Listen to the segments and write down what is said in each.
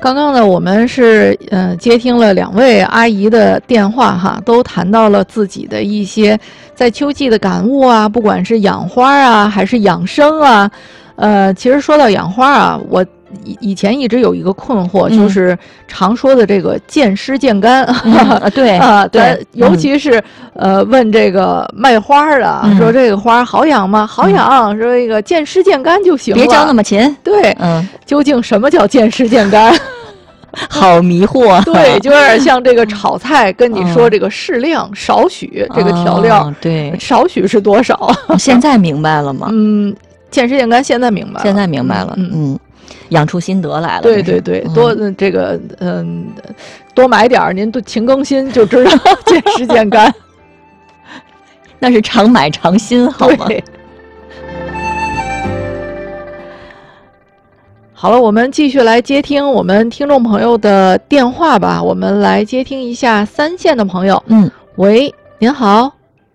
刚刚呢，我们是接听了2位阿姨的电话哈，都谈到了自己的一些在秋季的感悟啊，不管是养花啊还是养生啊。其实说到养花啊，我以前一直有一个困惑，就是常说的这个见湿见干。 对对，尤其是问这个卖花的，说这个花好养吗？好养，说这个见湿见干就行了， 别着那么勤。 对，究竟什么叫见湿见干？ 好迷惑啊。 对，就有点像这个炒菜跟你说这个适量少许这个调料， 对， 少许是多少？ 现在明白了吗？ 见湿见干现在明白了， 现在明白了，养出心得来了。 对对对，多这个多买点儿，您勤更新就知道见湿见干。 那是常买常新，好吗？ 好了，我们继续来接听我们听众朋友的电话吧。我们来接听一下3线的朋友。喂，您好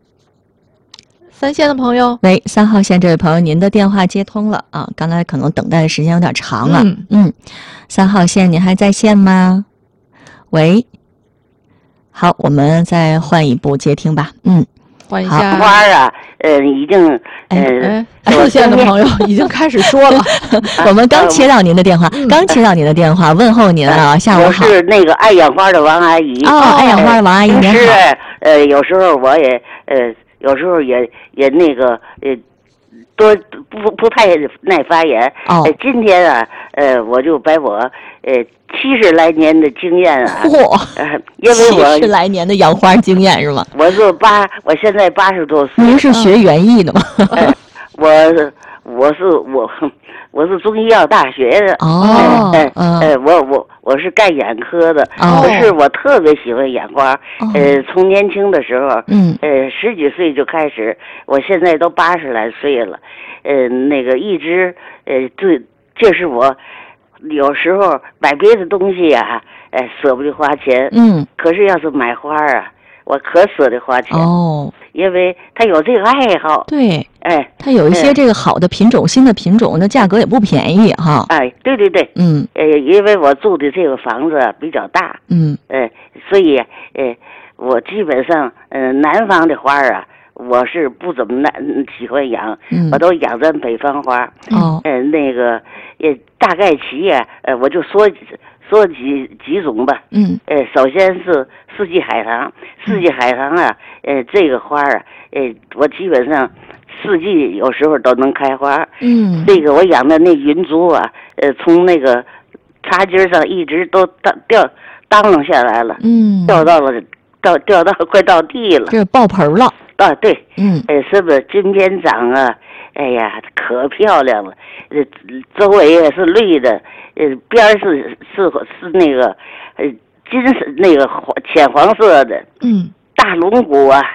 ，3线的朋友。 喂，3号线这位朋友，您的电话接通了啊，刚才可能等待的时间有点长了。3号线，您还在线吗？喂，好，我们再换一部接听吧。 换一下花啊，已经 4线的朋友已经开始说了。 我们刚接到您的电话，问候您啊，下午好。 我是那个爱养花的王阿姨。 爱养花的王阿姨，您好。 是有时候我也有时候也那个多不太耐发言。今天啊我就把我70来年的经验啊，因为我 70来年的养花经验是吗？ 我现在80多岁。 您是学园艺的吗？ 我是中医药大学的。我是干眼科的。可是我特别喜欢养花。从年轻的时候，10几岁就开始，我现在都80来岁了。那个一直这是我有时候买别的东西啊，舍不得花钱。可是要是买花啊，我可舍得花钱。因为他有这个爱好。 对，他有一些这个好的品种，新的品种，那价格也不便宜哈。 对对对。因为我住的这个房子比较大。所以我基本上南方的花啊，我是不怎么喜欢养，我都养咱北方花。那个大概齐呀，我就说几种吧。首先是四季海棠。四季海棠啊，这个花啊，我基本上4季有时候都能开花。这个我养的那云竹啊，从那个茶几上一直都当啷下来了。掉到快到地了， 这爆盆了。 对。是不是金边掌啊？哎呀，可漂亮了。周围也是绿的，边是那个金那个浅黄色的。大龙骨啊，